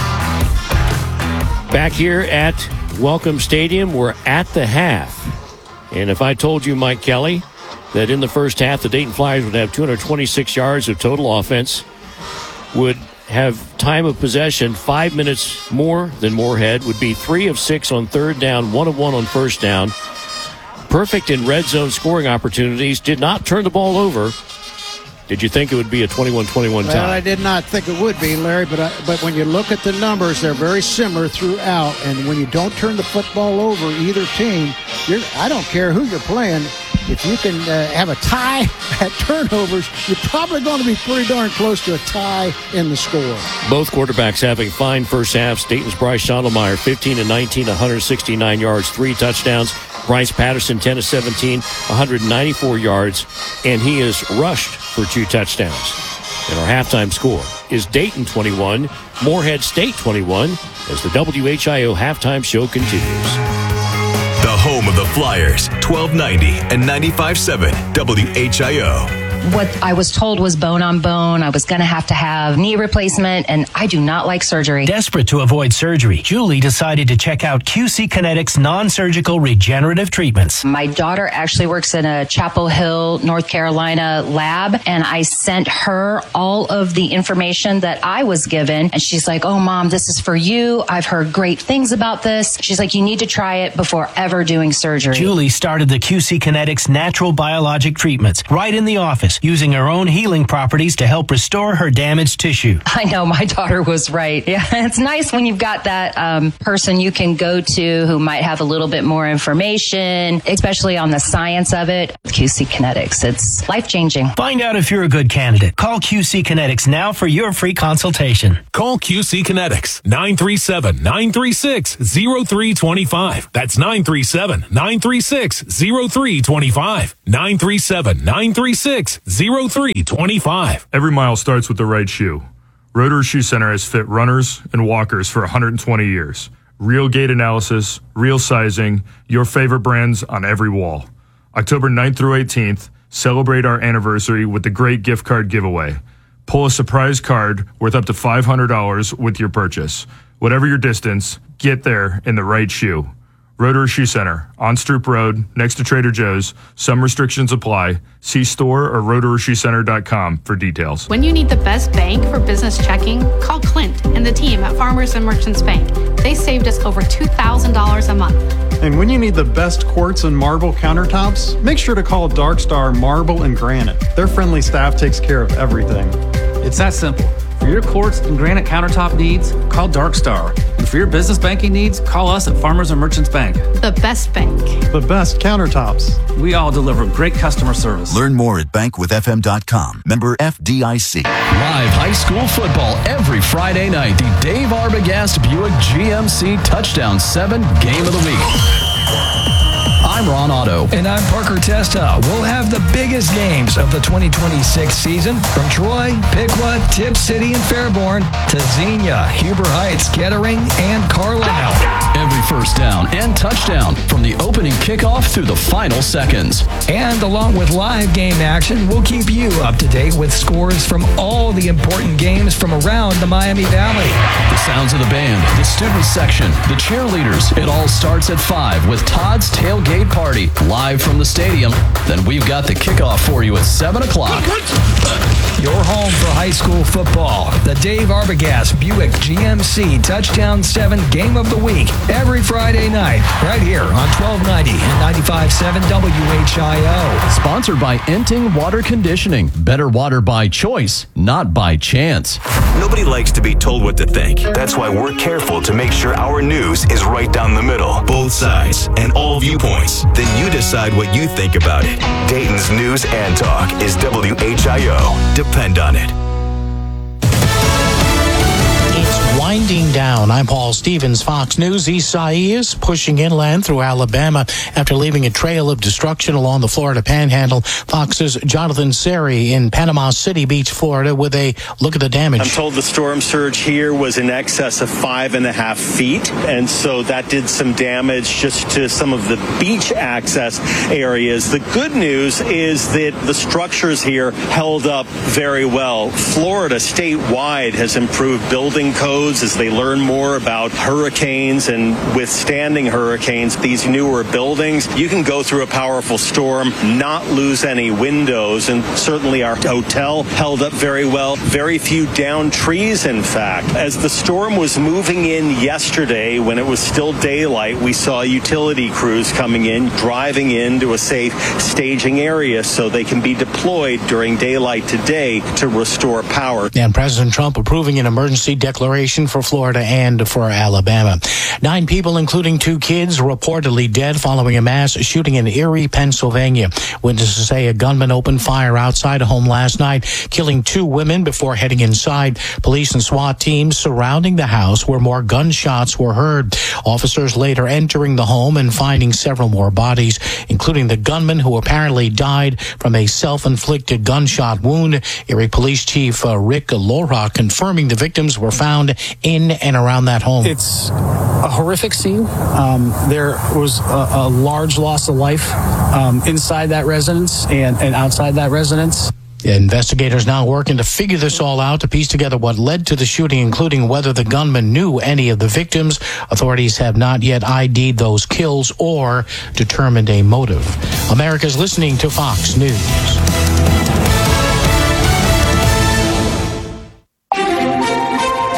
Back here at Welcome Stadium, we're at the half. And if I told you, Mike Kelly, that in the first half the Dayton Flyers would have two hundred twenty-six yards of total offense, would have time of possession five minutes more than Moorhead, would be three of six on third down, one of one on first down, perfect in red zone scoring opportunities, did not turn the ball over. Did you think it would be a twenty-one twenty-one tie? Well, I did not think it would be, Larry, but I, but when you look at the numbers, they're very similar throughout. And when you don't turn the football over, either team, you're, I don't care who you're playing, if you can uh, have a tie at turnovers, you're probably going to be pretty darn close to a tie in the score. Both quarterbacks having fine first halves. Dayton's Bryce Schondelmeyer, fifteen and nineteen, one hundred sixty-nine yards, three touchdowns. Bryce Patterson, ten of seventeen, one hundred ninety-four yards, and he is rushed for two touchdowns. And our halftime score is Dayton twenty-one, Moorhead State twenty-one, as the W H I O halftime show continues. The home of the Flyers, twelve ninety and ninety-five point seven W H I O. What I was told was bone on bone. I was going to have to have knee replacement, and I do not like surgery. Desperate to avoid surgery, Julie decided to check out Q C Kinetics non-surgical regenerative treatments. My daughter actually works in a Chapel Hill, North Carolina lab, and I sent her all of the information that I was given, and she's like, oh, Mom, this is for you. I've heard great things about this. She's like, you need to try it before ever doing surgery. Julie started the Q C Kinetics natural biologic treatments right in the office lives, using her own healing properties to help restore her damaged tissue. I know, my daughter was right. Yeah, it's nice when you've got that um, person you can go to who might have a little bit more information, especially on the science of it. Q C Kinetics, it's life-changing. Find out if you're a good candidate. Call Q C Kinetics now for your free consultation. Call Q C Kinetics, nine three seven, nine three six, zero three two five. That's nine three seven, nine three six, zero three two five. nine three seven, nine three six, zero three two five. Every mile starts with the right shoe. Rotor Shoe Center has fit runners and walkers for one hundred twenty years. Real gait analysis, real sizing, your favorite brands on every wall. October ninth through eighteenth, celebrate our anniversary with the great gift card giveaway. Pull a surprise card worth up to five hundred dollars with your purchase. Whatever your distance, get there in the right shoe. Rotor Shoe Center, on Stroop Road, next to Trader Joe's. Some restrictions apply. See store or rotor shoe center dot com for details. When you need the best bank for business checking, call Clint and the team at Farmers and Merchants Bank. They saved us over two thousand dollars a month. And when you need the best quartz and marble countertops, make sure to call Darkstar Marble and Granite. Their friendly staff takes care of everything. It's that simple. For your quartz and granite countertop needs, call Darkstar. And for your business banking needs, call us at Farmers and Merchants Bank. The best bank. The best countertops. We all deliver great customer service. Learn more at bank with f m dot com. Member F D I C. Live high school football every Friday night. The Dave Arbogast Buick G M C Touchdown seven Game of the Week. I'm Ron Otto. And I'm Parker Testa. We'll have the biggest games of the twenty twenty-six season from Troy, Piqua, Tip City, and Fairborn to Xenia, Huber Heights, Kettering, and Carlisle. Every first down and touchdown from the opening kickoff through the final seconds. And along with live game action, we'll keep you up to date with scores from all the important games from around the Miami Valley. The sounds of the band, the student section, the cheerleaders. It all starts at five with Todd's Tailgate Party live from the stadium. Then we've got the kickoff for you at seven o'clock. Your home for high school football. The Dave Arbogast Buick G M C Touchdown seven Game of the Week. Every Friday night, right here on twelve ninety and ninety-five point seven W H I O. Sponsored by Enting Water Conditioning. Better water by choice, not by chance. Nobody likes to be told what to think. That's why we're careful to make sure our news is right down the middle. Both sides and all viewpoints. Then you decide what you think about it. Dayton's News and Talk is W H I O. Depend on it. Winding down. I'm Paul Stevens, Fox News. Isaias pushing inland through Alabama after leaving a trail of destruction along the Florida Panhandle. Fox's Jonathan Seri in Panama City Beach, Florida, with a look at the damage. I'm told the storm surge here was in excess of five and a half feet, and so that did some damage just to some of the beach access areas. The good news is that the structures here held up very well. Florida statewide has improved building codes as they learn more about hurricanes and withstanding hurricanes. These newer buildings, you can go through a powerful storm, not lose any windows, and certainly our hotel held up very well. Very few downed trees, in fact. As the storm was moving in yesterday, when it was still daylight, we saw utility crews coming in, driving into a safe staging area so they can be deployed during daylight today to restore power. And President Trump approving an emergency declaration for Florida and for Alabama. Nine people, including two kids, reportedly dead following a mass shooting in Erie, Pennsylvania. Witnesses say a gunman opened fire outside a home last night, killing two women before heading inside. Police and SWAT teams surrounding the house where more gunshots were heard. Officers later entering the home and finding several more bodies, including the gunman who apparently died from a self-inflicted gunshot wound. Erie Police Chief uh, Rick Laura confirming the victims were found in and around that home. It's a horrific scene. Um, there was a, a large loss of life um, inside that residence and, and outside that residence. Investigators now working to figure this all out, to piece together what led to the shooting, including whether the gunman knew any of the victims. Authorities have not yet I D'd those kills or determined a motive. America's listening to Fox News. This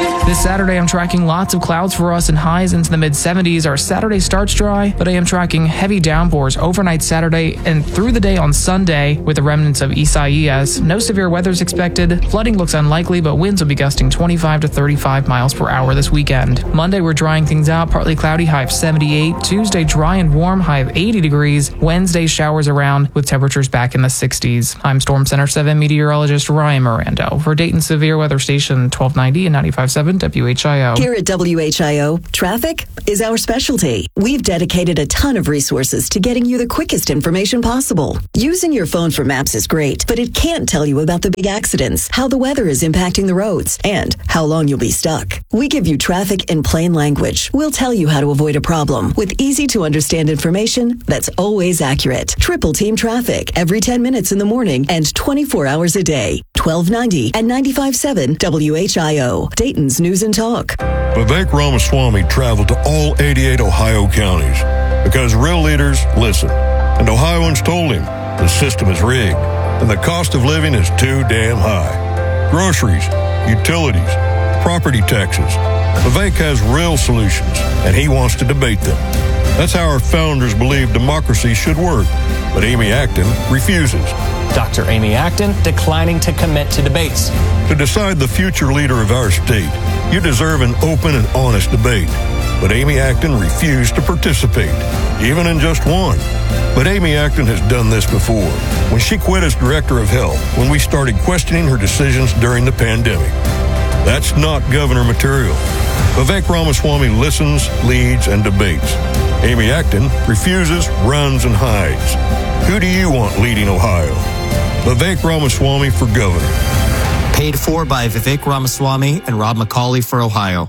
Saturday, I'm tracking lots of clouds for us and highs into the mid seventies. Our Saturday starts dry, but I am tracking heavy downpours overnight Saturday and through the day on Sunday with the remnants of Isaias. No severe weather is expected. Flooding looks unlikely, but winds will be gusting twenty-five to thirty-five miles per hour this weekend. Monday, we're drying things out. Partly cloudy, high of seventy-eight. Tuesday, dry and warm, high of eighty degrees. Wednesday, showers around with temperatures back in the sixties. I'm Storm Center seven meteorologist Ryan Mirando for Dayton Severe Weather Station twelve ninety and ninety-five point seven W H I O. Here at W H I O, traffic is our specialty. We've dedicated a ton of resources to getting you the quickest information possible. Using your phone for maps is great, but it can't tell you about the big accidents, how the weather is impacting the roads, and how long you'll be stuck. We give you traffic in plain language. We'll tell you how to avoid a problem with easy to understand information that's always accurate. Triple Team Traffic every ten minutes in the morning and twenty-four hours a day. twelve ninety and ninety-five point seven W H I O, Dayton's News and Talk. Vivek Ramaswamy traveled to all eighty-eight Ohio counties because real leaders listen. And Ohioans told him the system is rigged and the cost of living is too damn high. Groceries, utilities, property taxes. Vivek has real solutions and he wants to debate them. That's how our founders believe democracy should work. But Amy Acton refuses. Doctor Amy Acton declining to commit to debates. To decide the future leader of our state, you deserve an open and honest debate. But Amy Acton refused to participate, even in just one. But Amy Acton has done this before, when she quit as director of health, when we started questioning her decisions during the pandemic. That's not governor material. Vivek Ramaswamy listens, leads, and debates. Amy Acton refuses, runs, and hides. Who do you want leading Ohio? Vivek Ramaswamy for governor. Paid for by Vivek Ramaswamy and Rob McCauley for Ohio.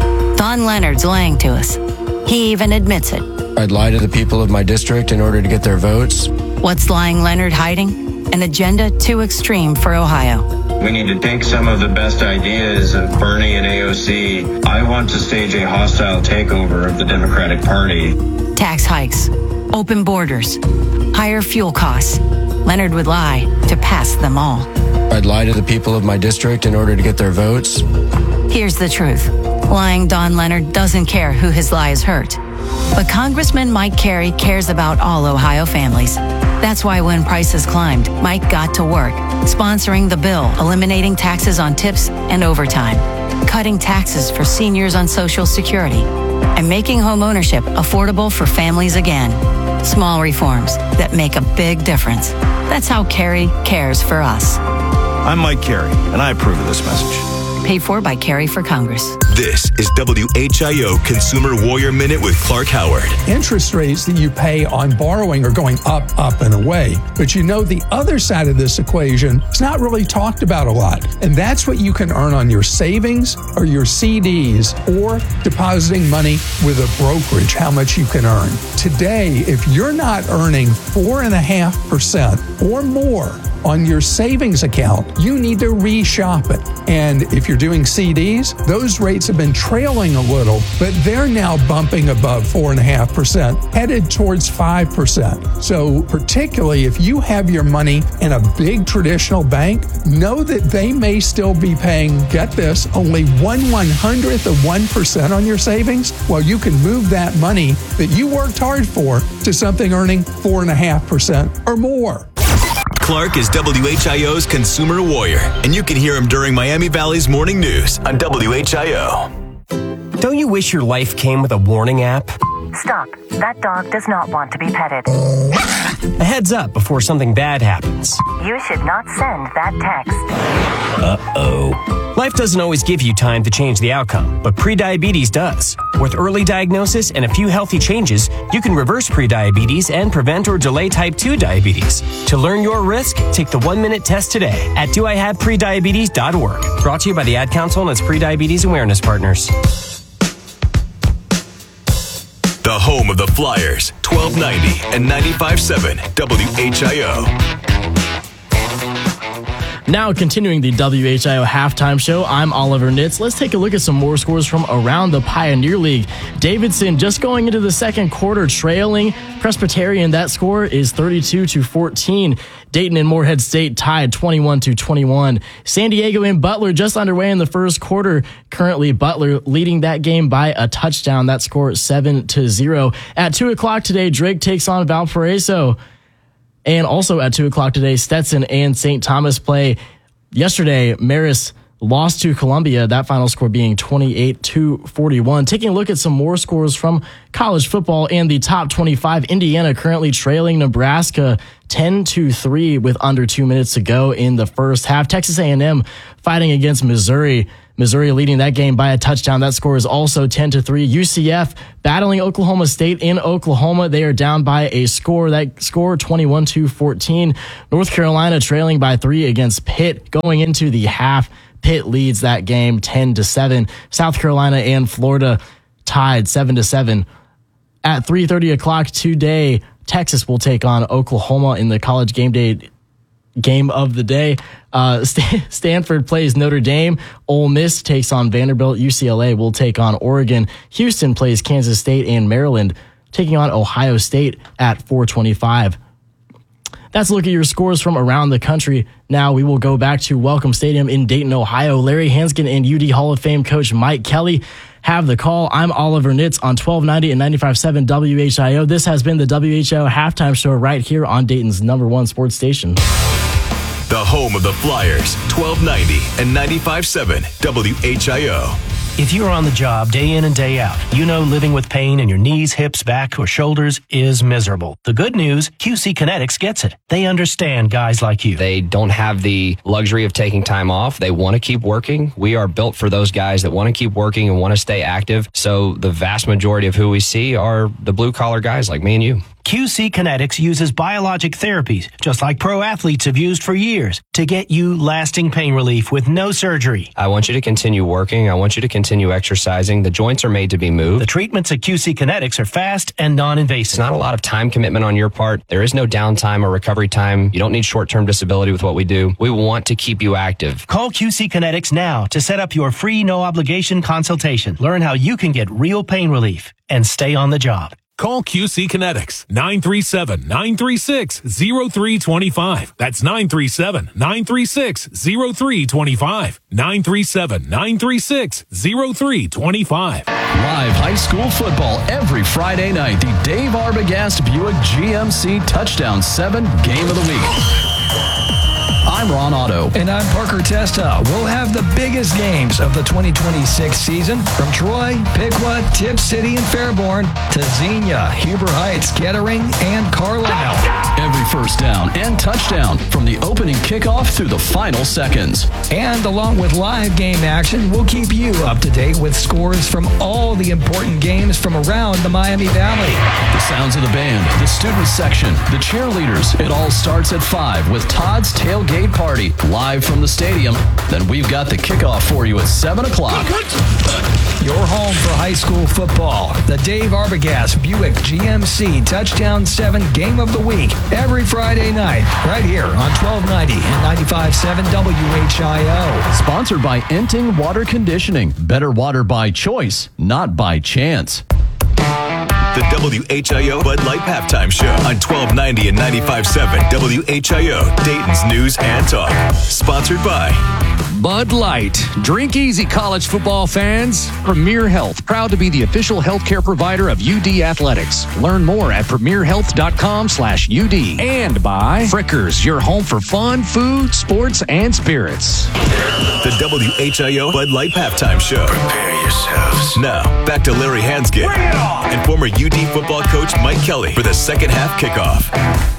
Don Leonard's lying to us. He even admits it. I'd lie to the people of my district in order to get their votes. What's lying Leonard hiding? An agenda too extreme for Ohio. We need to take some of the best ideas of Bernie and A O C. I want to stage a hostile takeover of the Democratic Party. Tax hikes, open borders, higher fuel costs. Leonard would lie to pass them all. I'd lie to the people of my district in order to get their votes. Here's the truth. Lying Don Leonard doesn't care who his lies hurt. But Congressman Mike Carey cares about all Ohio families. That's why when prices climbed, Mike got to work, sponsoring the bill, eliminating taxes on tips and overtime, cutting taxes for seniors on Social Security, and making homeownership affordable for families again. Small reforms that make a big difference. That's how Carey cares for us. I'm Mike Carey, and I approve of this message. Paid for by Carey for Congress. This is W H I O Consumer Warrior Minute with Clark Howard. Interest rates that you pay on borrowing are going up, up, and away. But you know, the other side of this equation is not really talked about a lot. And that's what you can earn on your savings or your C Ds or depositing money with a brokerage, how much you can earn. Today, if you're not earning four point five percent or more on your savings account, you need to reshop it. And if you're doing C Ds, those rates have been trailing a little, but they're now bumping above four point five percent, headed towards five percent. So particularly if you have your money in a big traditional bank, know that they may still be paying, get this, only one one hundredth of one percent on your savings, while you can move that money that you worked hard for to something earning four point five percent or more. Clark is W H I O's Consumer Warrior, and you can hear him during Miami Valley's Morning News on W H I O. Don't you wish your life came with a warning app? Stop. That dog does not want to be petted. A heads up before something bad happens. You should not send that text. Uh-oh. Life doesn't always give you time to change the outcome, but prediabetes does. With early diagnosis and a few healthy changes, you can reverse prediabetes and prevent or delay type two diabetes. To learn your risk, take the one-minute test today at do I have prediabetes dot org. Brought to you by the Ad Council and its prediabetes awareness partners. The home of the Flyers, twelve ninety and ninety-five point seven W H I O. Now, continuing the W H I O halftime show, I'm Oliver Nitz. Let's take a look at some more scores from around the Pioneer League. Davidson just going into the second quarter trailing Presbyterian. That score is thirty-two to fourteen. Dayton and Morehead State tied twenty-one to twenty-one. San Diego and Butler just underway in the first quarter. Currently, Butler leading that game by a touchdown. That score seven to zero. At two o'clock today, Drake takes on Valparaiso. And also at two o'clock today, Stetson and Saint Thomas play. Yesterday, Marist lost to Columbia, that final score being twenty-eight to forty-one. Taking a look at some more scores from college football and the top twenty-five, Indiana currently trailing Nebraska ten to three with under two minutes to go in the first half. Texas A and M fighting against Missouri. Missouri leading that game by a touchdown. That score is also ten to three. U C F battling Oklahoma State in Oklahoma. They are down by a score. That score twenty-one to fourteen. North Carolina trailing by three against Pitt going into the half. Pitt leads that game ten to seven. South Carolina and Florida tied seven to seven. At three thirty o'clock today, Texas will take on Oklahoma in the College Game Day game of the day. Uh, St- Stanford plays Notre Dame. Ole Miss takes on Vanderbilt. U C L A will take on Oregon. Houston plays Kansas State, and Maryland taking on Ohio State at four twenty-five. That's a look at your scores from around the country. Now we will go back to Welcome Stadium in Dayton, Ohio. Larry Hanskin and U D Hall of Fame coach Mike Kelly have the call. I'm Oliver Nitz on twelve ninety and ninety-five point seven W H I O. This has been the W H I O halftime show right here on Dayton's number one sports station. The home of the Flyers, twelve ninety and ninety-five point seven W H I O. If you're on the job day in and day out, you know living with pain in your knees, hips, back, or shoulders is miserable. The good news, Q C Kinetics gets it. They understand guys like you. They don't have the luxury of taking time off. They want to keep working. We are built for those guys that want to keep working and want to stay active. So the vast majority of who we see are the blue-collar guys like me and you. Q C Kinetics uses biologic therapies, just like pro athletes have used for years, to get you lasting pain relief with no surgery. I want you to continue working. I want you to continue exercising. The joints are made to be moved. The treatments at Q C Kinetics are fast and non-invasive. It's not a lot of time commitment on your part. There is no downtime or recovery time. You don't need short-term disability with what we do. We want to keep you active. Call Q C Kinetics now to set up your free no-obligation consultation. Learn how you can get real pain relief and stay on the job. Call Q C Kinetics, nine three seven, nine three six, zero three two five. That's nine three seven, nine three six, zero three two five. nine three seven, nine three six, zero three two five. Live high school football every Friday night. The Dave Arbogast Buick G M C Touchdown seven Game of the Week. I'm Ron Otto. And I'm Parker Testa. We'll have the biggest games of the twenty twenty-six season from Troy, Piqua, Tip City, and Fairborn to Xenia, Huber Heights, Kettering, and Carlisle. Every first down and touchdown from the opening kickoff through the final seconds. And along with live game action, we'll keep you up to date with scores from all the important games from around the Miami Valley. The sounds of the band, the student section, the cheerleaders. It all starts at five with Todd's Tailgate Party live from the stadium. Then we've got the kickoff for you at seven o'clock. Your home for high school football. The Dave Arbogast Buick G M C Touchdown seven Game of the Week. Every Friday night, right here on twelve ninety and ninety-five point seven W H I O. Sponsored by Enting Water Conditioning. Better water by choice, not by chance. The W H I O Bud Light Halftime Show on twelve ninety and ninety-five point seven W H I O, Dayton's News and Talk. Sponsored by Bud Light. Drink easy, college football fans. Premier Health, proud to be the official healthcare provider of U D Athletics. Learn more at premier health dot com slash U D. And by Frickers, your home for fun, food, sports, and spirits. The W H I O Bud Light Halftime Show. Prepare yourselves. Now, back to Larry Hanskin and former U D football coach Mike Kelly for the second half kickoff.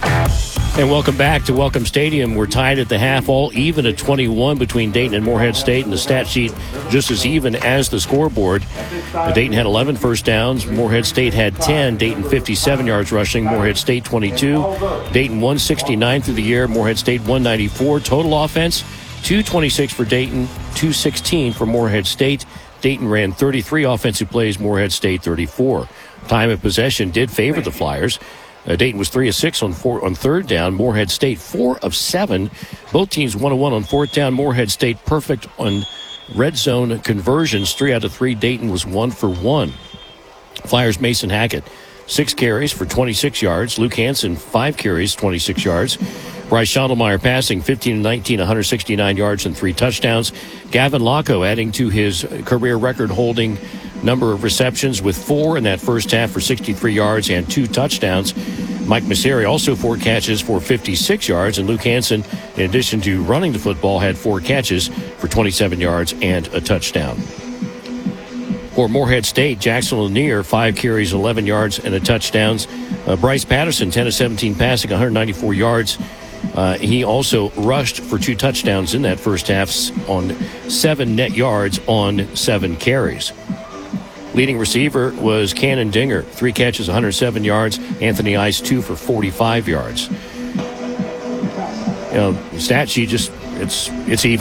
And welcome back to Welcome Stadium. We're tied at the half, all even at twenty-one between Dayton and Morehead State, and the stat sheet just as even as the scoreboard. Dayton had eleven first downs. Morehead State had ten. Dayton fifty-seven yards rushing. Morehead State twenty-two. Dayton one sixty-nine through the air. Morehead State one ninety-four. Total offense, two twenty-six for Dayton, two sixteen for Morehead State. Dayton ran thirty-three offensive plays. Morehead State thirty-four. Time of possession did favor the Flyers. Uh, Dayton was three of six on four on third down. Morehead State four of seven. Both teams one of one on fourth down. Morehead State perfect on red zone conversions. Three out of three. Dayton was one for one. Flyers Mason Hackett, six carries for twenty-six yards. Luke Hansen, five carries, twenty-six yards. Bryce Schondelmeyer passing fifteen of nineteen, one hundred sixty-nine yards and three touchdowns. Gavin Locko adding to his career record holding number of receptions with four in that first half for sixty-three yards and two touchdowns. Mike Masseri also four catches for fifty-six yards, and Luke Hansen, in addition to running the football, had four catches for twenty-seven yards and a touchdown. For Morehead State, Jackson Lanier, five carries, eleven yards and a touchdown. Uh, Bryce Patterson, ten of seventeen passing, one hundred ninety-four yards. Uh, he also rushed for two touchdowns in that first half on seven net yards on seven carries. Leading receiver was Cannon Dinger, three catches, one hundred seven yards. Anthony Ice, two for forty-five yards. You know, stat sheet just, it's, it's even.